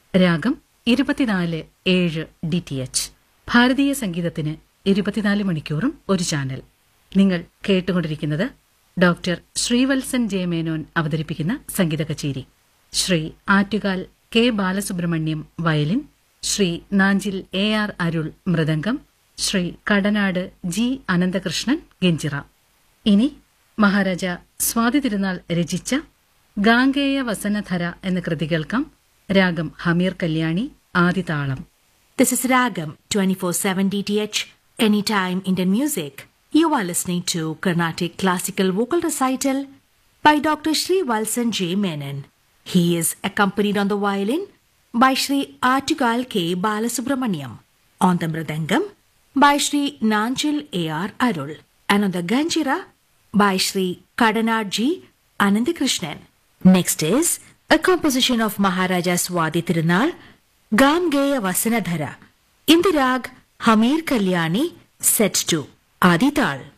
രാഗം 24/7 DTH. ഭാരതീയ സംഗീതത്തിന് 24 മണിക്കൂറും ഒരു ചാനൽ. നിങ്ങൾ കേട്ടുകൊണ്ടിരിക്കുന്നത് ഡോക്ടർ ശ്രീവത്സൻ ജെ മേനോൻ അവതരിപ്പിക്കുന്ന സംഗീത കച്ചേരി. Shri Attukal K Balasubrahmanyam violin, Shri Nanjil AR അരുൾ മൃദംഗം, ശ്രീ കടനാട് G അനന്തകൃഷ്ണൻ ഗഞ്ചിറ. ഇനി മഹാരാജ സ്വാതി തിരുനാൾ രചിച്ച ഗാംഗേയ വസനധര എന്ന കൃതി കേൾക്കാം. രാഗം Hameer Kalyani, ആദിതാളം. This is Ragam 24/7 DTH, Anytime Indian Music. You are listening to Carnatic Classical Vocal Recital by Dr. Sri Valsan J. Menon. He is accompanied on the violin by Sri Artugal K. Balasubramaniam, on the mridangam by Sri Nanchil AR Arul, and on the ganjira by Sri Kadanad G. Anandakrishnan. Next is a composition of Maharaja Swati Tirunal, Gamgeya Vasanadhara, in the rag Hamir Kalyani, set to Adi Tal.